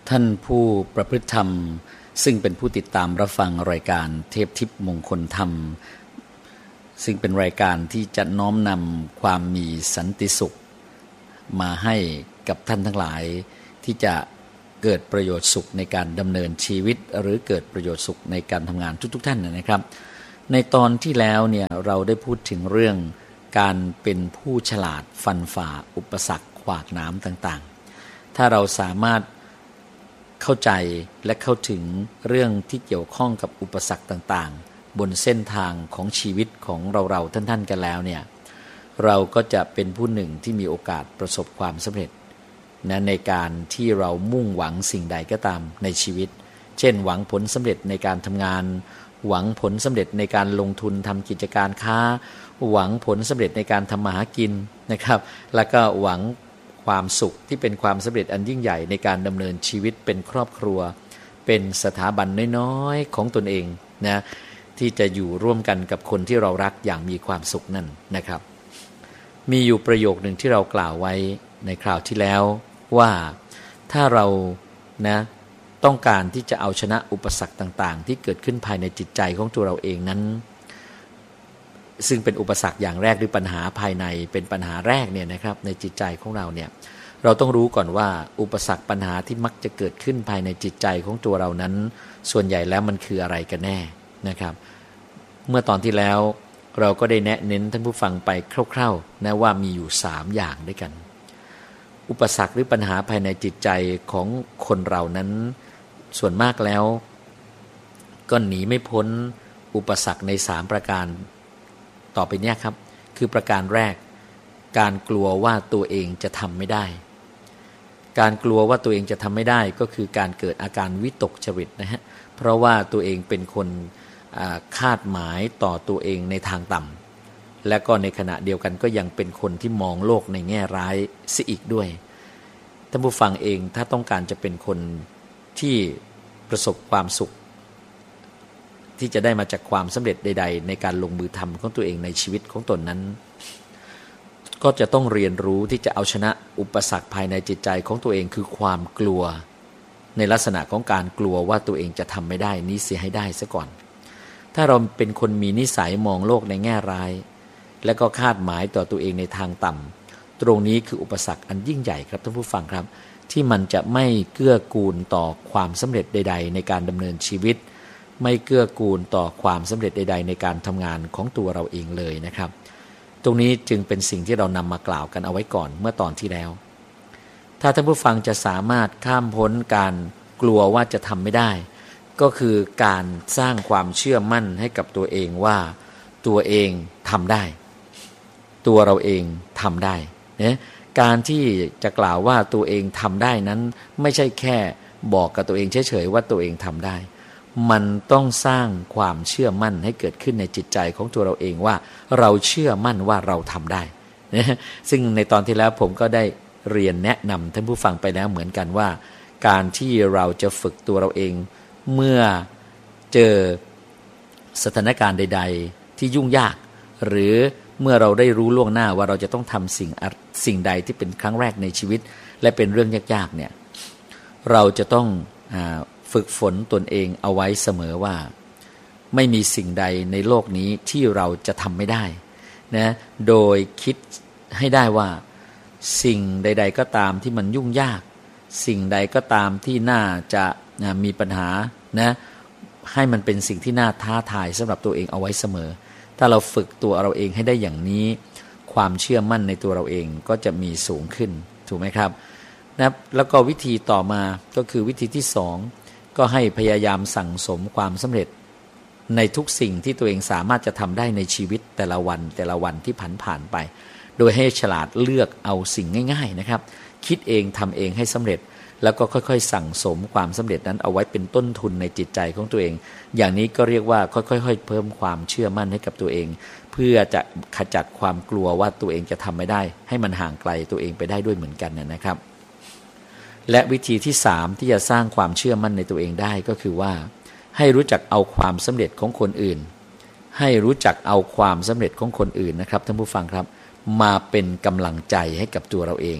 ท่านผู้ประพฤติธรรมซึ่งเป็นผู้ติดตามรับฟังรายการเทพทิพย์มงคลธรรมซึ่งเป็นรายการที่จะน้อมนำความมีสันติสุขมาให้กับท่านทั้งหลายที่จะเกิดประโยชน์สุขในการดำเนินชีวิตหรือเกิดประโยชน์สุขในการทำงานทุกๆท่านนะครับในตอนที่แล้วเนี่ยเราได้พูดถึงเรื่องการเป็นผู้ฉลาดฟันฝ่าอุปสรรคขวากหนามต่างๆถ้าเราสามารถเข้าใจและเข้าถึงเรื่องที่เกี่ยวข้องกับอุปสรรคต่างๆบนเส้นทางของชีวิตของเราๆท่านๆกันแล้วเนี่ยเราก็จะเป็นผู้หนึ่งที่มีโอกาสประสบความสำเร็จนะในการที่เรามุ่งหวังสิ่งใดก็ตามในชีวิตเช่นหวังผลสำเร็จในการทำงานหวังผลสำเร็จในการลงทุนทำกิจการค้าหวังผลสำเร็จในการทำมาหากินนะครับแล้วก็หวังความสุขที่เป็นความสำเร็จอันยิ่งใหญ่ในการดำเนินชีวิตเป็นครอบครัวเป็นสถาบันน้อยๆของตนเองนะที่จะอยู่ร่วมกันกับคนที่เรารักอย่างมีความสุขนั่นนะครับมีอยู่ประโยคหนึ่งที่เรากล่าวไว้ในคราวที่แล้วว่าถ้าเรานะต้องการที่จะเอาชนะอุปสรรคต่างๆที่เกิดขึ้นภายในจิตใจของตัวเราเองนั้นซึ่งเป็นอุปสรรคอย่างแรกหรือปัญหาภายในเป็นปัญหาแรกเนี่ยนะครับในจิตใจของเราเนี่ยเราต้องรู้ก่อนว่าอุปสรรคปัญหาที่มักจะเกิดขึ้นภายในจิตใจของตัวเรานั้นส่วนใหญ่แล้วมันคืออะไรกันแน่นะครับเมื่อตอนที่แล้วเราก็ได้แนะเน้นท่านผู้ฟังไปคร่าวๆนะว่ามีอยู่3อย่างด้วยกันอุปสรรคหรือปัญหาภายในจิตใจของคนเรานั้นส่วนมากแล้วก็หนีไม่พ้นอุปสรรคใน3ประการต่อไปนี้ครับคือประการแรกการกลัวว่าตัวเองจะทำไม่ได้การกลัวว่าตัวเองจะทำไม่ได้ก็คือการเกิดอาการวิตกจริตนะฮะเพราะว่าตัวเองเป็นคนคาดหมายต่อตัวเองในทางต่ำและก็ในขณะเดียวกันก็ยังเป็นคนที่มองโลกในแง่ร้ายซะอีกด้วยท่านผู้ฟังเองถ้าต้องการจะเป็นคนที่ประสบความสุขที่จะได้มาจากความสำเร็จใดๆในการลงมือทำของตัวเองในชีวิตของตนนั้นก็จะต้องเรียนรู้ที่จะเอาชนะอุปสรรคภายในจิตใจของตัวเองคือความกลัวในลักษณะของการกลัวว่าตัวเองจะทำไม่ได้นี้เสียให้ได้ซะก่อนถ้าเราเป็นคนมีนิสัยมองโลกในแง่ร้ายและก็คาดหมายต่อตัวเองในทางต่ำตรงนี้คืออุปสรรคอันยิ่งใหญ่ครับท่านผู้ฟังครับที่มันจะไม่เกื้อกูลต่อความสำเร็จใดๆในการดำเนินชีวิตไม่เกื้อกูลต่อความสำเร็จใดๆในการทำงานของตัวเราเองเลยนะครับตรงนี้จึงเป็นสิ่งที่เรานำมากล่าวกันเอาไว้ก่อนเมื่อตอนที่แล้วถ้าท่านผู้ฟังจะสามารถข้ามพ้นการกลัวว่าจะทำไม่ได้ก็คือการสร้างความเชื่อมั่นให้กับตัวเองว่าตัวเองทำได้ตัวเราเองทำได้นะการที่จะกล่าวว่าตัวเองทำได้นั้นไม่ใช่แค่บอกกับตัวเองเฉยๆว่าตัวเองทำได้มันต้องสร้างความเชื่อมั่นให้เกิดขึ้นในจิตใจของตัวเราเองว่าเราเชื่อมั่นว่าเราทำได้นะซึ่งในตอนที่แล้วผมก็ได้เรียนแนะนำท่านผู้ฟังไปแล้วเหมือนกันว่าการที่เราจะฝึกตัวเราเองเมื่อเจอสถานการณ์ใดๆที่ยุ่งยากหรือเมื่อเราได้รู้ล่วงหน้าว่าเราจะต้องทำสิ่งใดที่เป็นครั้งแรกในชีวิตและเป็นเรื่องยากๆเนี่ยเราจะต้องฝึกฝนตนเองเอาไว้เสมอว่าไม่มีสิ่งใดในโลกนี้ที่เราจะทำไม่ได้นะโดยคิดให้ได้ว่าสิ่งใดๆก็ตามที่มันยุ่งยากสิ่งใดก็ตามที่น่าจะมีปัญหานะให้มันเป็นสิ่งที่น่าท้าทายสำหรับตัวเองเอาไว้เสมอถ้าเราฝึกตัวเราเองให้ได้อย่างนี้ความเชื่อมั่นในตัวเราเองก็จะมีสูงขึ้นถูกไหมครับนะแล้วก็วิธีต่อมาก็คือวิธีที่2ก็ให้พยายามสั่งสมความสำเร็จในทุกสิ่งที่ตัวเองสามารถจะทำได้ในชีวิตแต่ละวันที่ผ่านไปโดยให้ฉลาดเลือกเอาสิ่งง่ายๆนะครับคิดเองทำเองให้สำเร็จแล้วก็ค่อยๆสั่งสมความสำเร็จนั้นเอาไว้เป็นต้นทุนในจิตใจของตัวเองอย่างนี้ก็เรียกว่าค่อยๆเพิ่มความเชื่อมั่นให้กับตัวเองเพื่อจะขจัดความกลัวว่าตัวเองจะทำไม่ได้ให้มันห่างไกลตัวเองไปได้ด้วยเหมือนกันนะครับและวิธีที่3ที่จะสร้างความเชื่อมั่นในตัวเองได้ก็คือว่าให้รู้จักเอาความสำเร็จของคนอื่นให้รู้จักเอาความสำเร็จของคนอื่นนะครับท่านผู้ฟังครับมาเป็นกำลังใจให้กับตัวเราเอง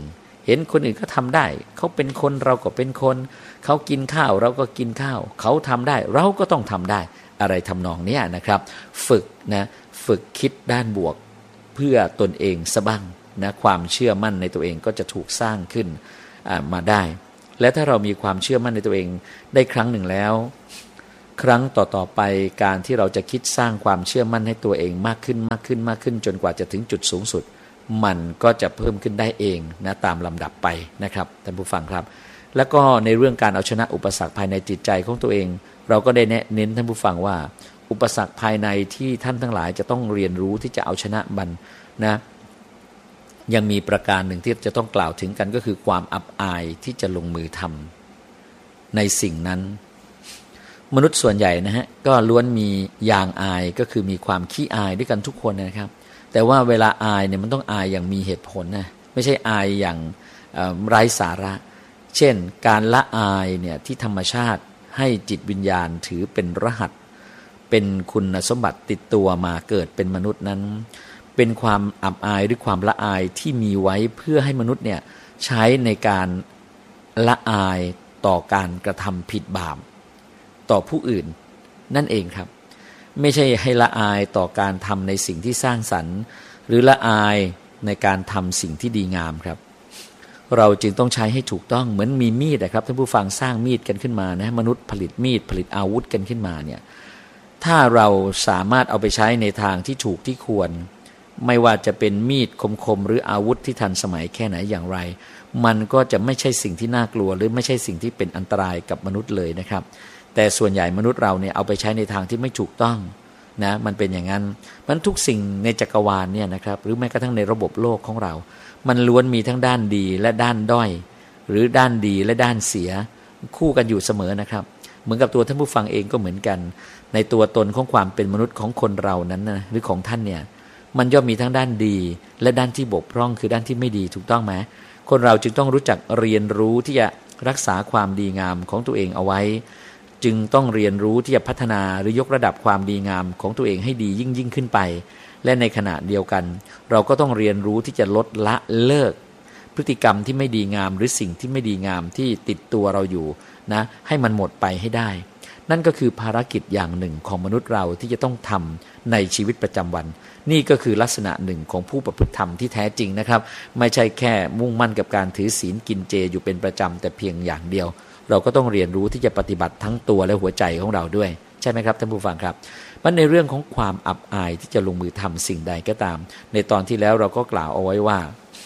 เห็นคนอื่นก็ทำได้เขาเป็นคนเราก็เป็นคนเขากินข้าวเราก็กินข้าวเขาทำได้เราก็ต้องทำได้อะไรทำนองนี้นะครับฝึกนะฝึกคิดด้านบวกเพื่อตนเองซะบ้างนะความเชื่อมั่นในตัวเองก็จะถูกสร้างขึ้นมาได้และถ้าเรามีความเชื่อมั่นในตัวเองได้ครั้งหนึ่งแล้วครั้งต่อๆไปการที่เราจะคิดสร้างความเชื่อมั่นให้ตัวเองมากขึ้นมากขึ้นมากขึ้นจนกว่าจะถึงจุดสูงสุดมันก็จะเพิ่มขึ้นได้เองนะตามลำดับไปนะครับท่านผู้ฟังครับแล้วก็ในเรื่องการเอาชนะอุปสรรคภายในจิตใจของตัวเองเราก็ได้เน้นท่านผู้ฟังว่าอุปสรรคภายในที่ท่านทั้งหลายจะต้องเรียนรู้ที่จะเอาชนะมันนะยังมีประการหนึ่งที่จะต้องกล่าวถึงกันก็คือความอับอายที่จะลงมือทำในสิ่งนั้นมนุษย์ส่วนใหญ่นะฮะก็ล้วนมียางอายก็คือมีความขี้อายด้วยกันทุกคนนะครับแต่ว่าเวลาอายเนี่ยมันต้องอายอย่างมีเหตุผลนะไม่ใช่อายอย่างไร้สาระเช่นการละอายเนี่ยที่ธรรมชาติให้จิตวิญญาณถือเป็นรหัสเป็นคุณสมบัติติดตัวมาเกิดเป็นมนุษย์นั้นเป็นความอับอายหรือความละอายที่มีไว้เพื่อให้มนุษย์เนี่ยใช้ในการละอายต่อการกระทำผิดบาปต่อผู้อื่นนั่นเองครับไม่ใช่ให้ละอายต่อการทำในสิ่งที่สร้างสรรค์หรือละอายในการทำสิ่งที่ดีงามครับเราจึงต้องใช้ให้ถูกต้องเหมือนมีมีดนะครับท่านผู้ฟังสร้างมีดกันขึ้นมานะมนุษย์ผลิตมีดผลิตอาวุธกันขึ้นมาเนี่ยถ้าเราสามารถเอาไปใช้ในทางที่ถูกที่ควรไม่ว่าจะเป็นมีดคมๆหรืออาวุธที่ทันสมัยแค่ไหนอย่างไรมันก็จะไม่ใช่สิ่งที่น่ากลัวหรือไม่ใช่สิ่งที่เป็นอันตรายกับมนุษย์เลยนะครับแต่ส่วนใหญ่มนุษย์เราเนี่ยเอาไปใช้ในทางที่ไม่ถูกต้องนะมันเป็นอย่างนั้นมันทุกสิ่งในจักรวาลเนี่ยนะครับหรือแม้กระทั่งในระบบโลกของเรามันล้วนมีทั้งด้านดีและด้านด้อยหรือด้านดีและด้านเสียคู่กันอยู่เสมอนะครับเหมือนกับตัวท่านผู้ฟังเองก็เหมือนกันในตัวตนของความเป็นมนุษย์ของคนเรานั้นนะหรือของท่านเนี่ยมันย่อมมีทั้งด้านดีและด้านที่บกพร่องคือด้านที่ไม่ดีถูกต้องไหมคนเราจึงต้องรู้จักเรียนรู้ที่จะรักษาความดีงามของตัวเองเอาไว้จึงต้องเรียนรู้ที่จะพัฒนาหรือยกระดับความดีงามของตัวเองให้ดียิ่งขึ้นไปและในขณะเดียวกันเราก็ต้องเรียนรู้ที่จะลดละเลิกพฤติกรรมที่ไม่ดีงามหรือสิ่งที่ไม่ดีงามที่ติดตัวเราอยู่นะให้มันหมดไปให้ได้นั่นก็คือภารกิจอย่างหนึ่งของมนุษย์เราที่จะต้องทำในชีวิตประจำวันนี่ก็คือลักษณะหนึ่งของผู้ประพฤติธรรมที่แท้จริงนะครับไม่ใช่แค่มุ่งมั่นกับการถือศีลกินเจอยู่เป็นประจำแต่เพียงอย่างเดียวเราก็ต้องเรียนรู้ที่จะปฏิบัติทั้งตัวและหัวใจของเราด้วยใช่ไหมครับท่านผู้ฟังครับมันในเรื่องของความอับอายที่จะลงมือทำสิ่งใดก็ตามในตอนที่แล้วเราก็กล่าวเอาไว้ว่า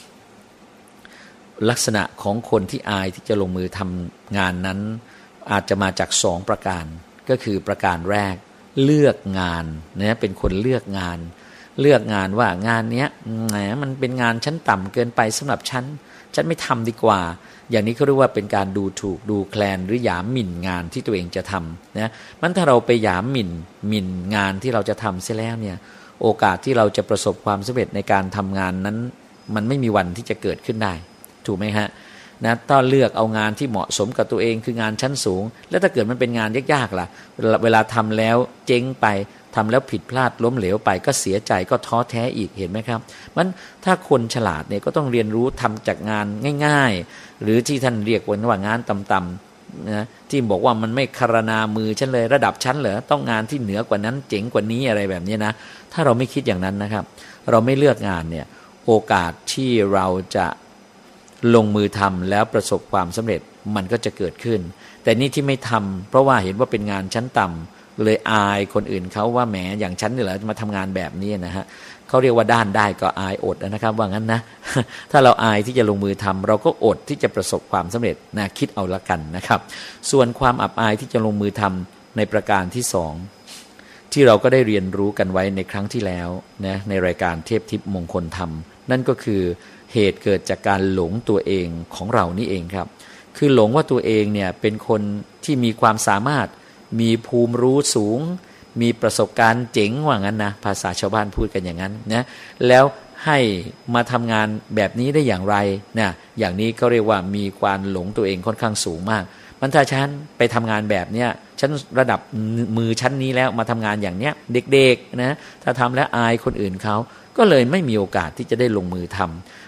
ลักษณะของคนที่อายที่จะลงมือทำงานนั้นอาจจะมาจาก2ประการก็คือประการแรกเลือกงานนะเป็นคนเลือกงานว่างานนี้แหมมันเป็นงานชั้นต่ำเกินไปสำหรับฉันไม่ทำดีกว่าอย่างนี้เขาเรียกว่าเป็นการดูถูกดูแคลนหรือหยามหมิ่นงานที่ตัวเองจะทำนะมันถ้าเราไปหยามหมิ่นงานที่เราจะทำเสียแล้วเนี่ยโอกาสที่เราจะประสบความสำเร็จในการทำงานนั้นมันไม่มีวันที่จะเกิดขึ้นได้ถูกไหมฮะนะถ้าเลือกเอางานที่เหมาะสมกับตัวเองคืองานชั้นสูงแล้วถ้าเกิดมันเป็นงานยากๆล่ะเวลาทำแล้วเจ๊งไปทำแล้วผิดพลาดล้มเหลวไปก็เสียใจก็ท้อแท้อีกเห็นไหมครับมันถ้าคนฉลาดเนี่ยก็ต้องเรียนรู้ทำจากงานง่ายๆหรือที่ท่านเรียกว่างานต่ำๆนะที่บอกว่ามันไม่คารนามือฉันเลยระดับชั้นเหรอต้องงานที่เหนือกว่านั้นเจ๋งกว่านี้อะไรแบบนี้นะถ้าเราไม่คิดอย่างนั้นนะครับเราไม่เลือกงานเนี่ยโอกาสที่เราจะลงมือทำแล้วประสบความสำเร็จมันก็จะเกิดขึ้นแต่นี่ที่ไม่ทำเพราะว่าเห็นว่าเป็นงานชั้นต่ำเลยอายคนอื่นเขาว่าแหมอย่างฉันนี่เหรอมาทำงานแบบนี้นะฮะเขาเรียกว่าด้านได้ก็อายอดนะครับว่างั้นนะถ้าเราอายที่จะลงมือทำเราก็อดที่จะประสบความสำเร็จนะคิดเอาละกันนะครับส่วนความอับอายที่จะลงมือทำในประการที่2ที่เราก็ได้เรียนรู้กันไว้ในครั้งที่แล้วนะในรายการเทพทิพย์มงคลธรรมนั่นก็คือเหตุเกิดจากการหลงตัวเองของเรานี่เองครับคือหลงว่าตัวเองเนี่ยเป็นคนที่มีความสามารถมีภูมิรู้สูงมีประสบการณ์เจ๋งว่างั้นนะภาษาชาวบ้านพูดกันอย่างนั้นนะแล้วให้มาทำงานแบบนี้ได้อย่างไรนะอย่างนี้เขาเรียกว่ามีความหลงตัวเองค่อนข้างสูงมากมันถ้าฉันไปทำงานแบบเนี้ยฉันระดับมือชั้นนี้แล้วมาทำงานอย่างเนี้ยเด็กๆนะถ้าทำแล้วอายคนอื่นเขาก็เลยไม่มีโอกาสที่จะได้ลงมือทำ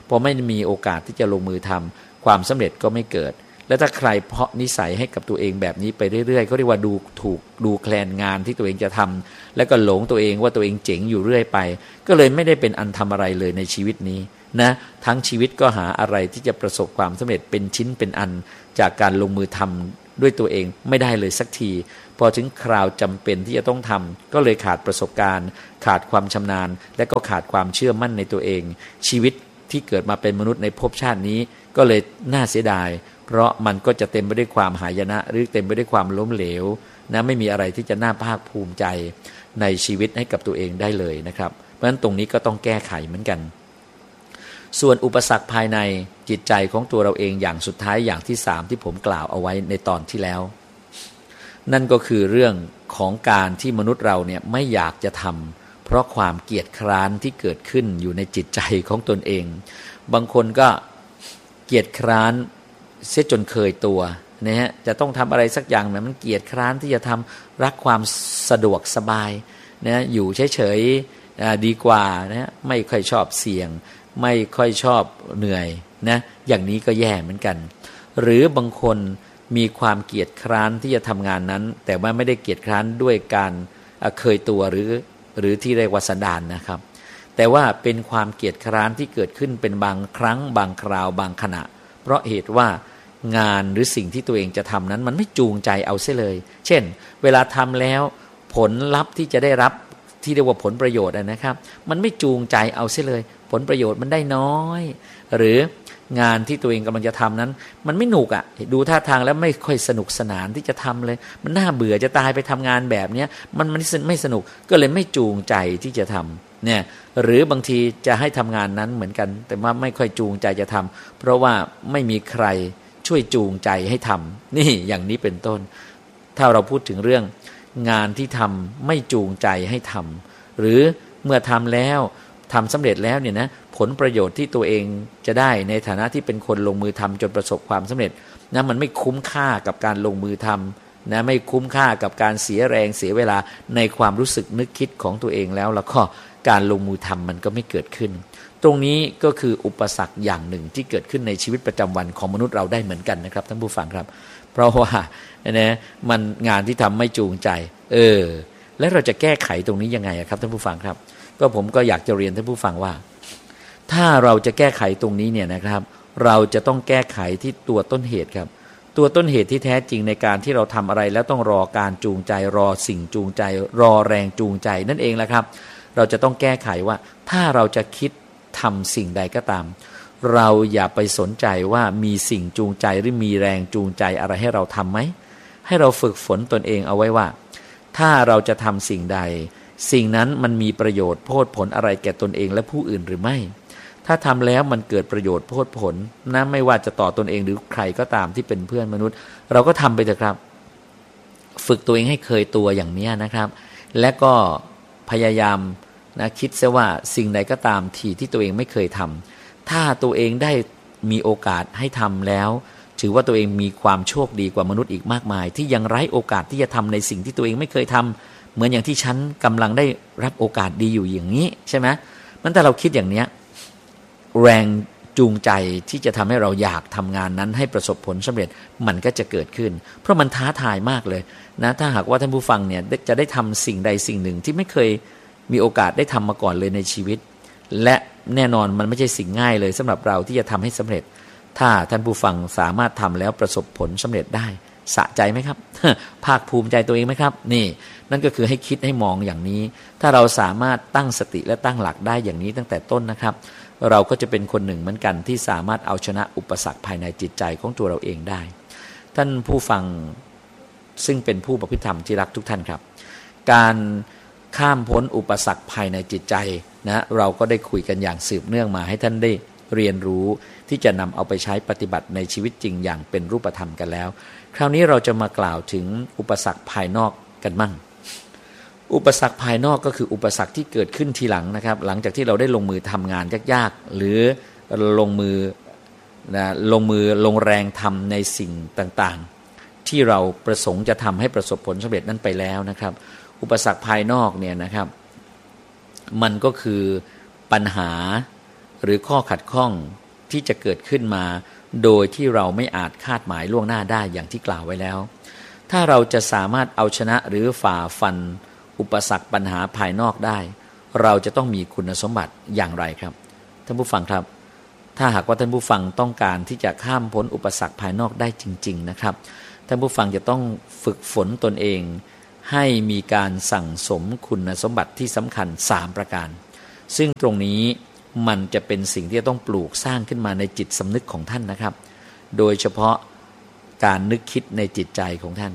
พอไม่มีโอกาสที่จะลงมือทำความสำเร็จก็ไม่เกิดและถ้าใครเพาะนิสัยให้กับตัวเองแบบนี้ไปเรื่อยๆเขาเรียกว่าดูถูกดูแคลนงานที่ตัวเองจะทำแล้วก็หลงตัวเองว่าตัวเองเจ๋งอยู่เรื่อยไปก็เลยไม่ได้เป็นอันทำอะไรเลยในชีวิตนี้นะทั้งชีวิตก็หาอะไรที่จะประสบความสำเร็จเป็นชิ้นเป็นอันจากการลงมือทำด้วยตัวเองไม่ได้เลยสักทีพอถึงคราวจำเป็นที่จะต้องทำก็เลยขาดประสบการณ์ขาดความชำนาญและก็ขาดความเชื่อมั่นในตัวเองชีวิตที่เกิดมาเป็นมนุษย์ในภพชาตินี้ก็เลยน่าเสียดายเพราะมันก็จะเต็มไปด้วยความหายนะหรือเต็มไปด้วยความล้มเหลวนะไม่มีอะไรที่จะน่าภาคภูมิใจในชีวิตให้กับตัวเองได้เลยนะครับเพราะฉะนั้นตรงนี้ก็ต้องแก้ไขเหมือนกันส่วนอุปสรรคภายในจิตใจของตัวเราเองอย่างสุดท้ายอย่างที่3ที่ผมกล่าวเอาไว้ในตอนที่แล้วนั่นก็คือเรื่องของการที่มนุษย์เราเนี่ยไม่อยากจะทำเพราะความเกียจคร้านที่เกิดขึ้นอยู่ในจิตใจของตนเองบางคนก็เกียจคร้านเสียจนเคยตัวนะฮะจะต้องทำอะไรสักอย่างมันเกียจคร้านที่จะทำรักความสะดวกสบายนะอยู่เฉยๆดีกว่านะไม่ค่อยชอบเสี่ยงไม่ค่อยชอบเหนื่อยนะอย่างนี้ก็แย่เหมือนกันหรือบางคนมีความเกียจคร้านที่จะทำงานนั้นแต่ว่าไม่ได้เกียจคร้านด้วยการเคยตัวหรือที่เรียกว่าสันดานนะครับแต่ว่าเป็นความเกียจคร้านที่เกิดขึ้นเป็นบางครั้งบางคราวบางขณะเพราะเหตุว่างานหรือสิ่งที่ตัวเองจะทำนั้นมันไม่จูงใจเอาเสียเลยเช่นเวลาทำแล้วผลลัพธ์ที่จะได้รับที่เรียกว่าผลประโยชน์นะครับมันไม่จูงใจเอาเสียเลยผลประโยชน์มันได้น้อยหรืองานที่ตัวเองกำลังจะทำนั้นมันไม่หนุกอ่ะดูท่าทางแล้วไม่ค่อยสนุกสนานที่จะทำเลยมันน่าเบื่อจะตายไปทำงานแบบนี้มันไม่สนุกก็เลยไม่จูงใจที่จะทำเนี่ยหรือบางทีจะให้ทำงานนั้นเหมือนกันแต่ว่าไม่ค่อยจูงใจจะทำเพราะว่าไม่มีใครช่วยจูงใจให้ทำนี่อย่างนี้เป็นต้นถ้าเราพูดถึงเรื่องงานที่ทำไม่จูงใจให้ทำหรือเมื่อทำแล้วทำสำเร็จแล้วเนี่ยนะผลประโยชน์ที่ตัวเองจะได้ในฐานะที่เป็นคนลงมือทำจนประสบความสำเร็จนะมันไม่คุ้มค่ากับการลงมือทำนะไม่คุ้มค่ากับการเสียแรงเสียเวลาในความรู้สึกนึกคิดของตัวเองแล้วก็การลงมือทำมันก็ไม่เกิดขึ้นตรงนี้ก็คืออุปสรรคอย่างหนึ่งที่เกิดขึ้นในชีวิตประจำวันของมนุษย์เราได้เหมือนกันนะครับท่านผู้ฟังครับเพราะว่านะมันงานที่ทำไม่จูงใจแล้วเราจะแก้ไขตรงนี้ยังไงครับท่านผู้ฟังครับก็ผมก็อยากจะเรียนท่านผู้ฟังว่าถ้าเราจะแก้ไขตรงนี้เนี่ยนะครับเราจะต้องแก้ไขที่ตัวต้นเหตุครับตัวต้นเหตุที่แท้จริงในการที่เราทำอะไรแล้วต้องรอการจูงใจรอสิ่งจูงใจรอแรงจูงใจนั่นเองแหละครับเราจะต้องแก้ไขว่าถ้าเราจะคิดทำสิ่งใดก็ตามเราอย่าไปสนใจว่ามีสิ่งจูงใจหรือมีแรงจูงใจอะไรให้เราทำไหมให้เราฝึกฝนตนเองเอาไว้ว่าถ้าเราจะทำสิ่งใดสิ่งนั้นมันมีประโยชน์โพดผลอะไรแก่ตนเองและผู้อื่นหรือไม่ถ้าทำแล้วมันเกิดประโยชน์โพดผลนะไม่ว่าจะต่อตนเองหรือใครก็ตามที่เป็นเพื่อนมนุษย์เราก็ทำไปเถอะครับฝึกตัวเองให้เคยตัวอย่างนี้นะครับและก็พยายามนะคิดซะว่าสิ่งใดก็ตามที่ตัวเองไม่เคยทำถ้าตัวเองได้มีโอกาสให้ทำแล้วถือว่าตัวเองมีความโชคดีกว่ามนุษย์อีกมากมายที่ยังไร้โอกาสที่จะทำในสิ่งที่ตัวเองไม่เคยทำเหมือนอย่างที่ฉันกำลังได้รับโอกาสดีอยู่อย่างนี้ใช่ไหมมันแต่เราคิดอย่างนี้แรงจูงใจที่จะทำให้เราอยากทำงานนั้นให้ประสบผลสำเร็จมันก็จะเกิดขึ้นเพราะมันท้าทายมากเลยนะถ้าหากว่าท่านผู้ฟังเนี่ยจะได้ทำสิ่งใดสิ่งหนึ่งที่ไม่เคยมีโอกาสได้ทำมาก่อนเลยในชีวิตและแน่นอนมันไม่ใช่สิ่งง่ายเลยสำหรับเราที่จะทำให้สำเร็จถ้าท่านผู้ฟังสามารถทำแล้วประสบผลสำเร็จได้สะใจไหมครับ ภาคภูมิใจตัวเองไหมครับนี่นั่นก็คือให้คิดให้มองอย่างนี้ถ้าเราสามารถตั้งสติและตั้งหลักได้อย่างนี้ตั้งแต่ต้นนะครับเราก็จะเป็นคนหนึ่งเหมือนกันที่สามารถเอาชนะอุปสรรคภายในจิตใจของตัวเราเองได้ท่านผู้ฟังซึ่งเป็นผู้ประพฤติธรรมที่รักทุกท่านครับการข้ามพ้นอุปสรรคภายในจิตใจนะเราก็ได้คุยกันอย่างสืบเนื่องมาให้ท่านได้เรียนรู้ที่จะนำเอาไปใช้ปฏิบัติในชีวิตจริงอย่างเป็นรูปธรรมกันแล้วคราวนี้เราจะมากล่าวถึงอุปสรรคภายนอกกันมั่งอุปสรรคภายนอกก็คืออุปสรรคที่เกิดขึ้นทีหลังนะครับหลังจากที่เราได้ลงมือทำงานยากๆหรือลงมือลงแรงทำในสิ่งต่างๆที่เราประสงค์จะทำให้ประสบผลสำเร็จนั้นไปแล้วนะครับอุปสรรคภายนอกเนี่ยนะครับมันก็คือปัญหาหรือข้อขัดข้องที่จะเกิดขึ้นมาโดยที่เราไม่อาจคาดหมายล่วงหน้าได้อย่างที่กล่าวไว้แล้วถ้าเราจะสามารถเอาชนะหรือฝ่าฟันอุปสรรคปัญหาภายนอกได้เราจะต้องมีคุณสมบัติอย่างไรครับท่านผู้ฟังครับถ้าหากว่าท่านผู้ฟังต้องการที่จะข้ามพ้นอุปสรรคภายนอกได้จริงๆนะครับท่านผู้ฟังจะต้องฝึกฝนตนเองให้มีการสั่งสมคุณสมบัติที่สำคัญ3ประการซึ่งตรงนี้มันจะเป็นสิ่งที่จะต้องปลูกสร้างขึ้นมาในจิตสำนึกของท่านนะครับโดยเฉพาะการนึกคิดในจิตใจของท่าน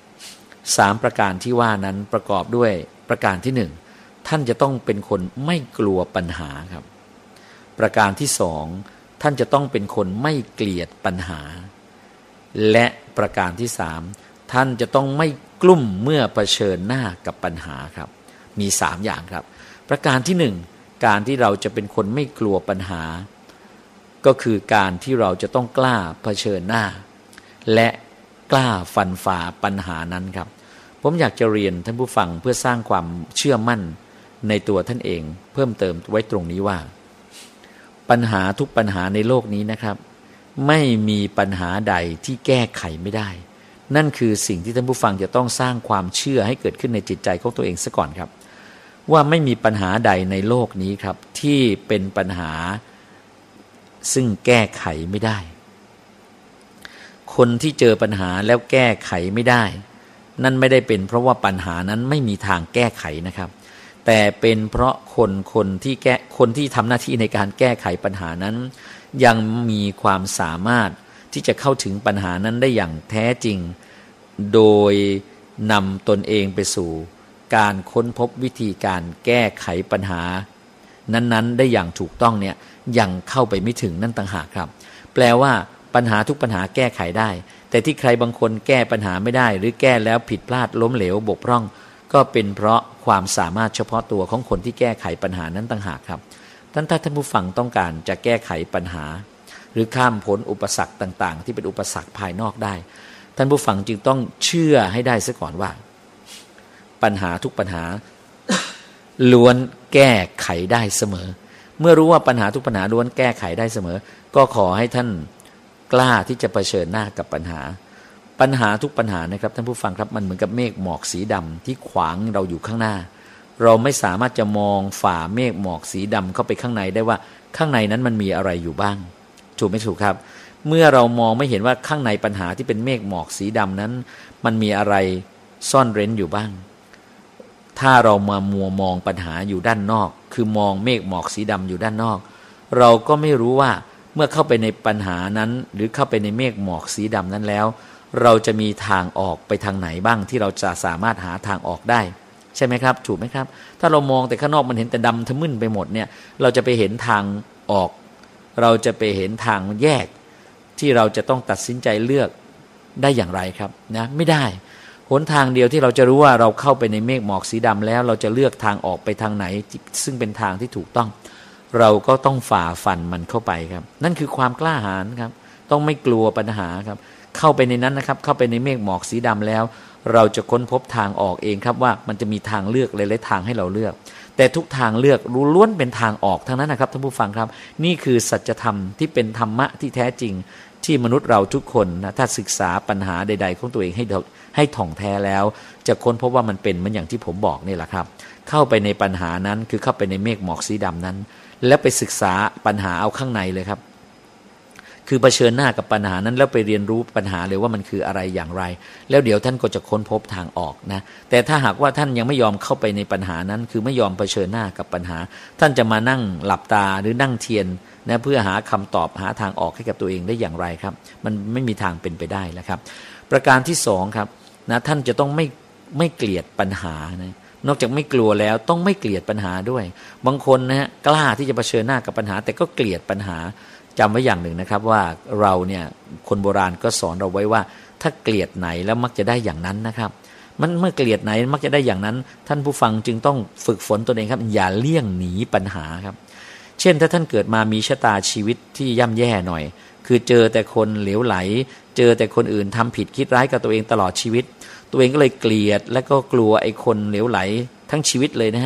3ประการที่ว่านั้นประกอบด้วยประการที่1ท่านจะต้องเป็นคนไม่กลัวปัญหาครับประการที่2ท่านจะต้องเป็นคนไม่เกลียดปัญหาและประการที่3ท่านจะต้องไม่กลุ้มเมื่อเผชิญหน้ากับปัญหาครับมี3อย่างครับประการที่1การที่เราจะเป็นคนไม่กลัวปัญหาก็คือการที่เราจะต้องกล้าเผชิญหน้าและกล้าฟันฝ่าปัญหานั้นครับผมอยากจะเรียนท่านผู้ฟังเพื่อสร้างความเชื่อมั่นในตัวท่านเองเพิ่มเติมไว้ตรงนี้ว่าปัญหาทุกปัญหาในโลกนี้นะครับไม่มีปัญหาใดที่แก้ไขไม่ได้นั่นคือสิ่งที่ท่านผู้ฟังจะต้องสร้างความเชื่อให้เกิดขึ้นในจิตใจของตัวเองซะก่อนครับว่าไม่มีปัญหาใดในโลกนี้ครับที่เป็นปัญหาซึ่งแก้ไขไม่ได้คนที่เจอปัญหาแล้วแก้ไขไม่ได้นั่นไม่ได้เป็นเพราะว่าปัญหานั้นไม่มีทางแก้ไขนะครับแต่เป็นเพราะคนที่ทำหน้าที่ในการแก้ไขปัญหานั้นยังมีความสามารถที่จะเข้าถึงปัญหานั้นได้อย่างแท้จริงโดยนำตนเองไปสู่การค้นพบวิธีการแก้ไขปัญหานั้นๆได้อย่างถูกต้องเนี่ยยังเข้าไปไม่ถึงนั่นต่างหากครับแปลว่าปัญหาทุกปัญหาแก้ไขได้แต่ที่ใครบางคนแก้ปัญหาไม่ได้หรือแก้แล้วผิดพลาดล้มเหลวบกพร่องก็เป็นเพราะความสามารถเฉพาะตัวของคนที่แก้ไขปัญหานั้นต่างหากครับถ้าท่านผู้ฟังต้องการจะแก้ไขปัญหาหรือข้ามพ้นอุปสรรคต่างๆที่เป็นอุปสรรคภายนอกได้ท่านผู้ฟังจึงต้องเชื่อให้ได้ซะก่อนว่าปัญหาทุกปัญหา ล้วนแก้ไขได้เสมอเมื่อรู้ว่าปัญหาทุกปัญหาล้วนแก้ไขได้เสมอก็ขอให้ท่านกล้าที่จะเผชิญหน้ากับปัญหาทุกปัญหานะครับท่านผู้ฟังครับมันเหมือนกับเมฆหมอกสีดำที่ขวางเราอยู่ข้างหน้าเราไม่สามารถจะมองฝ่าเมฆหมอกสีดำเข้าไปข้างในได้ว่าข้างในนั้นมันมีอะไรอยู่บ้างถูกไม่ถูกครับเมื่อเรามองไม่เห็นว่าข้างในปัญหาที่เป็นเมฆหมอกสีดำนั้นมันมีอะไรซ่อนเร้นอยู่บ้างถ้าเรามามัวมองปัญหาอยู่ด้านนอกคือมองเมฆหมอกสีดำอยู่ด้านนอกเราก็ไม่รู้ว่าเมื่อเข้าไปในปัญหานั้นหรือเข้าไปในเมฆหมอกสีดำนั้นแล้วเราจะมีทางออกไปทางไหนบ้างที่เราจะสามารถหาทางออกได้ใช่ไหมครับถูกไหมครับถ้าเรามองแต่ข้างนอกมันเห็นแต่ดำทะมึนไปหมดเนี่ยเราจะไปเห็นทางออกเราจะไปเห็นทางแยกที่เราจะต้องตัดสินใจเลือกได้อย่างไรครับนะไม่ได้หนทางเดียวที่เราจะรู้ว่าเราเข้าไปในเมฆหมอกสีดำแล้วเราจะเลือกทางออกไปทางไหนซึ่งเป็นทางที่ถูกต้องเราก็ต้องฝ่าฟันมันเข้าไปครับนั่นคือความกล้าหาญครับต้องไม่กลัวปัญหาครับเข้าไปในนั้นนะครับเข้าไปในเมฆหมอกสีดำแล้วเราจะค้นพบทางออกเองครับว่ามันจะมีทางเลือกหลายๆทางให้เราเลือกแต่ทุกทางเลือกล้วนเป็นทางออกทั้งนั้นนะครับท่านผู้ฟังครับนี่คือสัจธรรมที่เป็นธรรมะที่แท้จริงที่มนุษย์เราทุกคนนะถ้าศึกษาปัญหาใดๆของตัวเองให้ถ่องแท้แล้วจะค้นพบว่ามันเป็นเหมือนอย่างที่ผมบอกนี่แหละครับเข้าไปในปัญหานั้นคือเข้าไปในเมฆหมอกสีดำนั้นแล้วไปศึกษาปัญหาเอาข้างในเลยครับคือเผชิญหน้ากับปัญหานั้นแล้วไปเรียนรู้ปัญหาเลยว่ามันคืออะไรอย่างไรแล้วเดี๋ยวท่านก็จะค้นพบทางออกนะแต่ถ้าหากว่าท่านยังไม่ยอมเข้าไปในปัญหานั้นคือไม่ยอมเผชิญหน้ากับปัญหาท่านจะมานั่งหลับตาหรือนั่งเทียนนะเพื่อหาคำตอบหาทางออกให้กับตัวเองได้อย่างไรครับมันไม่มีทางเป็นไปได้แล้วครับประการที่2ครับนะท่านจะต้องไม่เกลียดปัญหานะนอกจากไม่กลัวแล้วต้องไม่เกลียดปัญหาด้วยบางคนนะฮะกล้าที่จะเผชิญหน้ากับปัญหาแต่ก็เกลียดปัญหาจำไว้อย่างหนึ่งนะครับว่าเราเนี่ยคนโบราณก็สอนเราไว้ว่าถ้าเกลียดไหนแล้วมักจะได้อย่างนั้นนะครับมันเมื่อเกลียดไหนมักจะได้อย่างนั้นท่านผู้ฟังจึงต้องฝึกฝนตนเองครับอย่าเลี่ยงหนีปัญหาครับเช่นถ้าท่านเกิดมามีชะตาชีวิตที่ย่ำแย่หน่อยคือเจอแต่คนเหลวไหลเจอแต่คนอื่นทำผิดคิดร้ายกับตัวเองตลอดชีวิตตัวเองก็เลยเกลียดและก็กลัวไอ้คนเหลวไหลทั้งชีวิตเลยนะฮะพอ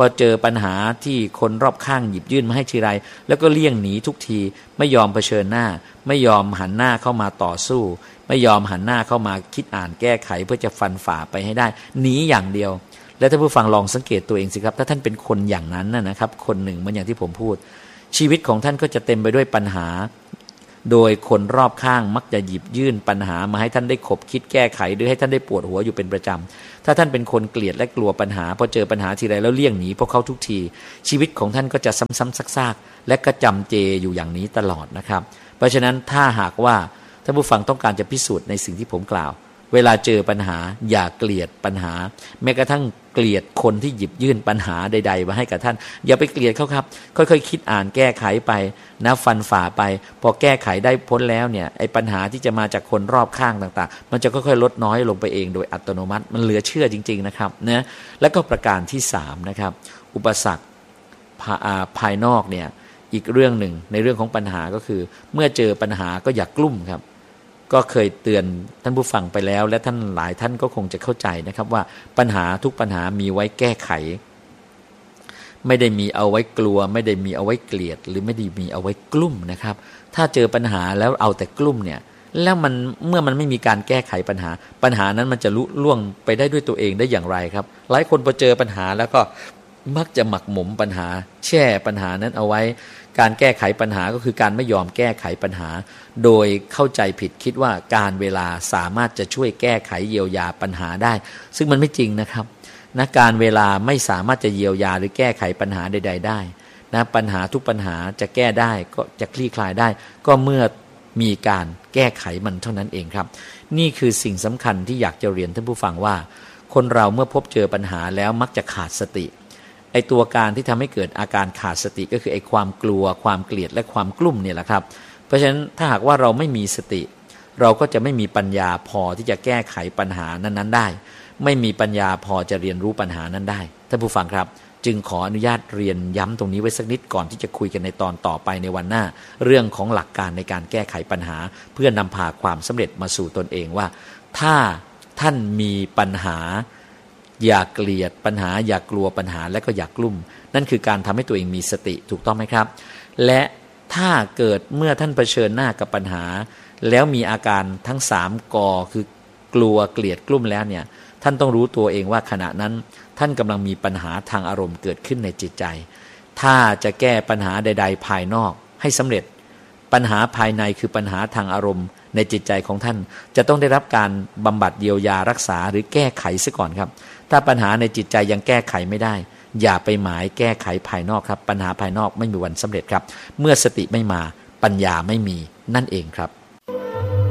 อเจอปัญหาที่คนรอบข้างหยิบยื่นมาให้ทีไรแล้วก็เลี่ยงหนีทุกทีไม่ยอมเผชิญหน้าไม่ยอมหันหน้าเข้ามาต่อสู้ไม่ยอมหันหน้าเข้ามาคิดอ่านแก้ไขเพื่อจะฟันฝ่าไปให้ได้หนีอย่างเดียวและท่านผู้ฟังลองสังเกตตัวเองสิครับถ้าท่านเป็นคนอย่างนั้นนะครับคนหนึ่งเหมือนอย่างที่ผมพูดชีวิตของท่านก็จะเต็มไปด้วยปัญหาโดยคนรอบข้างมักจะหยิบยื่นปัญหามาให้ท่านได้ขบคิดแก้ไขหรือให้ท่านได้ปวดหัวอยู่เป็นประจำถ้าท่านเป็นคนเกลียดและกลัวปัญหาพอเจอปัญหาทีไรแล้วเลี่ยงหนีพวกเขาทุกทีชีวิตของท่านก็จะซ้ำๆซากๆและก็จำเจอยู่อย่างนี้ตลอดนะครับเพราะฉะนั้นถ้าหากว่าท่านผู้ฟังต้องการจะพิสูจน์ในสิ่งที่ผมกล่าวเวลาเจอปัญหาอย่าเกลียดปัญหาแม้กระทั่งเกลียดคนที่หยิบยื่นปัญหาใดๆมาให้กับท่านอย่าไปเกลียดเขาครับค่อยๆคิดอ่านแก้ไขไปนะฟันฝ่าไปพอแก้ไขได้พ้นแล้วเนี่ยไอ้ปัญหาที่จะมาจากคนรอบข้างต่างๆมันจะค่อยๆลดน้อยลงไปเองโดยอัตโนมัติมันเหลือเชื่อจริงๆนะครับนะแล้วก็ประการที่3นะครับอุปสรรคภายนอกเนี่ยอีกเรื่องหนึ่งในเรื่องของปัญหาก็คือเมื่อเจอปัญหาก็อย่ากลุ้มครับก็เคยเตือนท่านผู้ฟังไปแล้วและท่านหลายท่านก็คงจะเข้าใจนะครับว่าปัญหาทุกปัญหามีไว้แก้ไขไม่ได้มีเอาไว้กลัวไม่ได้มีเอาไว้เกลียดหรือไม่ได้มีเอาไว้กลุ้มนะครับถ้าเจอปัญหาแล้วเอาแต่กลุ้มเนี่ยแล้วมันเมื่อมันไม่มีการแก้ไขปัญหานั้นมันจะลุล่วงไปได้ด้วยตัวเองได้อย่างไรครับหลายคนพอเจอปัญหาแล้วก็มักจะหมักหมมปัญหาแช่ปัญหานั้นเอาไว้การแก้ไขปัญหาก็คือการไม่ยอมแก้ไขปัญหาโดยเข้าใจผิดคิดว่าการเวลาสามารถจะช่วยแก้ไขเยียวยาปัญหาได้ซึ่งมันไม่จริงนะครับนะการเวลาไม่สามารถจะเยียวยาหรือแก้ไขปัญหาใดๆได้นะปัญหาทุกปัญหาจะแก้ได้ก็จะคลี่คลายได้ก็เมื่อมีการแก้ไขมันเท่านั้นเองครับนี่คือสิ่งสำคัญที่อยากจะเรียนท่านผู้ฟังว่าคนเราเมื่อพบเจอปัญหาแล้วมักจะขาดสติไอตัวการที่ทำให้เกิดอาการขาดสติก็คือไอความกลัวความเกลียดและความกลุ้มเนี่ยแหละครับเพราะฉะนั้นถ้าหากว่าเราไม่มีสติเราก็จะไม่มีปัญญาพอที่จะแก้ไขปัญหานั้นๆได้ไม่มีปัญญาพอจะเรียนรู้ปัญหานั้นได้ท่านผู้ฟังครับจึงขออนุญาตเรียนย้ำตรงนี้ไว้สักนิดก่อนที่จะคุยกันในตอนต่อไปในวันหน้าเรื่องของหลักการในการแก้ไขปัญหาเพื่อนำพาความสำเร็จมาสู่ตนเองว่าถ้าท่านมีปัญหาอย่าเกลียดปัญหาอย่ากลัวปัญหาและก็อย่ากลุ้มนั่นคือการทำให้ตัวเองมีสติถูกต้องไหมครับและถ้าเกิดเมื่อท่านเผชิญหน้ากับปัญหาแล้วมีอาการทั้ง3กอคือกลัวเกลียดกลุ้มแล้วเนี่ยท่านต้องรู้ตัวเองว่าขณะนั้นท่านกำลังมีปัญหาทางอารมณ์เกิดขึ้นในจิตใจถ้าจะแก้ปัญหาใดๆภายนอกให้สำเร็จปัญหาภายในคือปัญหาทางอารมณ์ในจิตใจของท่านจะต้องได้รับการบำบัดเยียวยารักษาหรือแก้ไขซะก่อนครับถ้าปัญหาในจิตใจยังแก้ไขไม่ได้อย่าไปหมายแก้ไขภายนอกครับปัญหาภายนอกไม่มีวันสำเร็จครับเมื่อสติไม่มาปัญญาไม่มีนั่นเองครับ